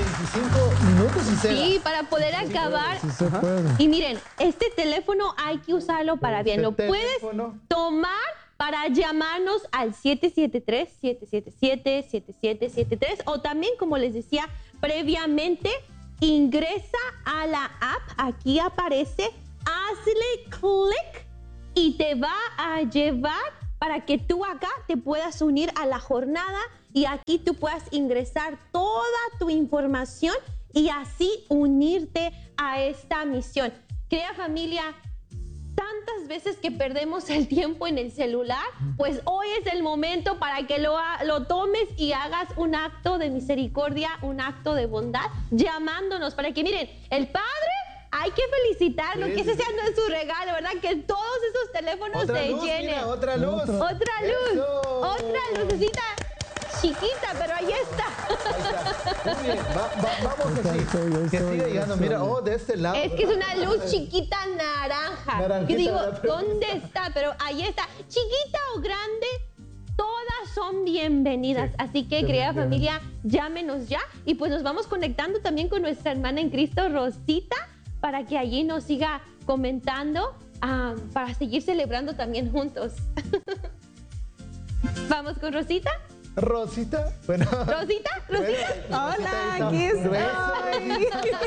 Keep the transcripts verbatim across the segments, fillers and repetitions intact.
veinticinco minutos y se Sí, para poder acabar. Sí se puede. Y miren, este teléfono hay que usarlo para bien. Lo Este puedes teléfono. tomar para llamarnos al siete siete tres, siete siete siete, siete siete siete tres o también, como les decía previamente, ingresa a la app, aquí aparece, hazle clic y te va a llevar para que tú acá te puedas unir a la jornada y aquí tú puedas ingresar toda tu información y así unirte a esta misión. Querida familia, tantas veces que perdemos el tiempo en el celular, pues hoy es el momento para que lo, lo tomes y hagas un acto de misericordia, un acto de bondad, llamándonos para que miren, el Padre hay que felicitarlo, Sí, que sí, ese sea nuestro regalo, ¿verdad? Que todos esos teléfonos Otra se luz, llenen. mira, otra luz. Otra luz, Eso. otra lucecita chiquita, pero ahí está. Ahí está. Muy bien, va- va- vamos Ahí así. estoy, ahí Que estoy, siga ahí llegando. estoy. Mira, oh, de este lado. Es que es una luz chiquita naranja. Naranjita, Que digo, ¿verdad? Pero- ¿dónde está? Pero ahí está. Chiquita o grande, todas son bienvenidas. Sí, Así que, querida definitivamente. familia, llámenos ya. Y pues nos vamos conectando también con nuestra hermana en Cristo, Rosita, para que allí nos siga comentando, ah, para seguir celebrando también juntos. ¿Vamos con Rosita? Rosita. Bueno. ¿Rosita? ¿Rosita? Hola, aquí estoy.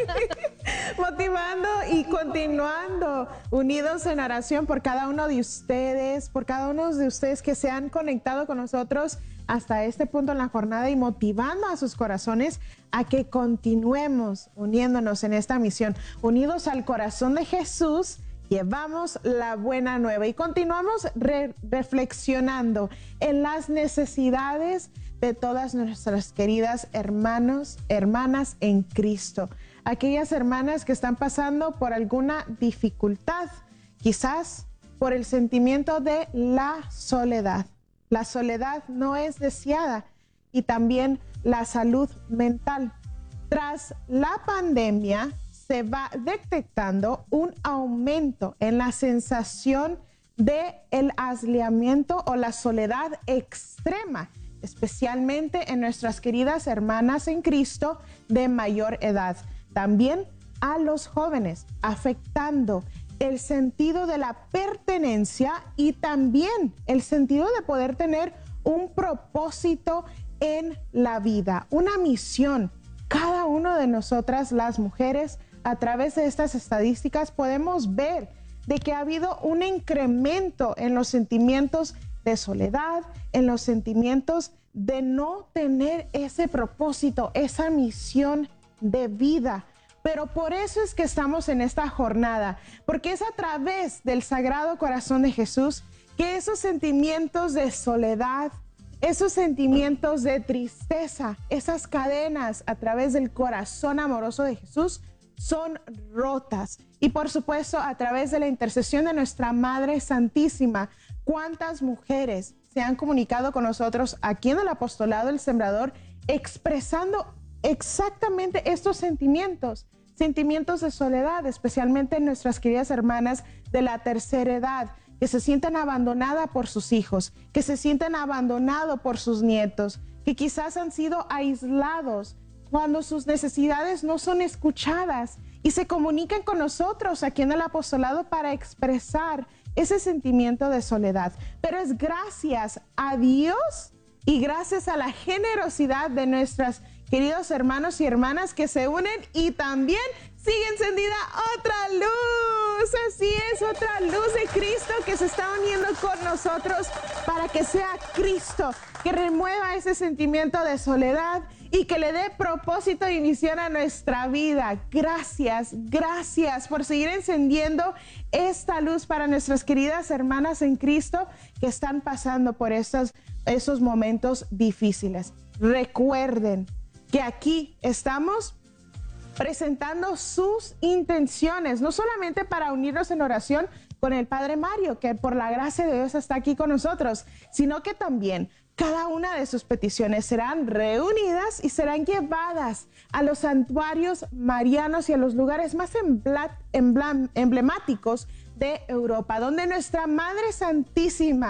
Motivando y continuando, unidos en oración por cada uno de ustedes, por cada uno de ustedes que se han conectado con nosotros hasta este punto en la jornada y motivando a sus corazones a que continuemos uniéndonos en esta misión, unidos al corazón de Jesús. Llevamos la buena nueva y continuamos re reflexionando en las necesidades de todas nuestras queridas hermanos, hermanas en Cristo. Aquellas hermanas que están pasando por alguna dificultad, quizás por el sentimiento de la soledad. La soledad no es deseada y también la salud mental. Tras la pandemia, se va detectando un aumento en la sensación de el aislamiento o la soledad extrema, especialmente en nuestras queridas hermanas en Cristo de mayor edad. También a los jóvenes, afectando el sentido de la pertenencia y también el sentido de poder tener un propósito en la vida, una misión. Cada una de nosotras, las mujeres, a través de estas estadísticas podemos ver de que ha habido un incremento en los sentimientos de soledad, en los sentimientos de no tener ese propósito, esa misión de vida. Pero por eso es que estamos en esta jornada, porque es a través del Sagrado Corazón de Jesús que esos sentimientos de soledad, esos sentimientos de tristeza, esas cadenas a través del corazón amoroso de Jesús son rotas. Y por supuesto, a través de la intercesión de nuestra Madre Santísima, cuántas mujeres se han comunicado con nosotros aquí en el Apostolado del Sembrador expresando exactamente estos sentimientos, sentimientos de soledad, especialmente en nuestras queridas hermanas de la tercera edad, que se sienten abandonadas por sus hijos, que se sienten abandonados por sus nietos, que quizás han sido aislados cuando sus necesidades no son escuchadas y se comunican con nosotros aquí en el apostolado para expresar ese sentimiento de soledad. Pero es gracias a Dios y gracias a la generosidad de nuestros queridos hermanos y hermanas que se unen y también sigue encendida otra luz. Así es, otra luz de Cristo que se está uniendo con nosotros para que sea Cristo que remueva ese sentimiento de soledad y que le dé propósito y misión a nuestra vida. Gracias, gracias por seguir encendiendo esta luz para nuestras queridas hermanas en Cristo que están pasando por estos, esos momentos difíciles. Recuerden que aquí estamos presentando sus intenciones, no solamente para unirnos en oración con el Padre Mario, que por la gracia de Dios está aquí con nosotros, sino que también cada una de sus peticiones serán reunidas y serán llevadas a los santuarios marianos y a los lugares más emblemáticos de Europa, donde nuestra Madre Santísima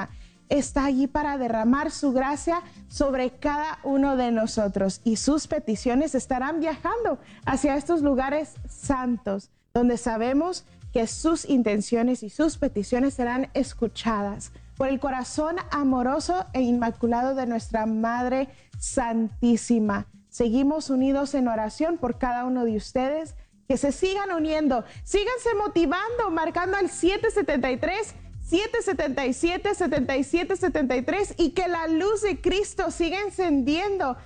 está allí para derramar su gracia sobre cada uno de nosotros y sus peticiones estarán viajando hacia estos lugares santos, donde sabemos que sus intenciones y sus peticiones serán escuchadas por el corazón amoroso e inmaculado de nuestra Madre Santísima. Seguimos unidos en oración por cada uno de ustedes, que se sigan uniendo, síganse motivando, marcando al siete siete tres, siete siete siete, siete siete siete tres y que la luz de Cristo siga encendiendo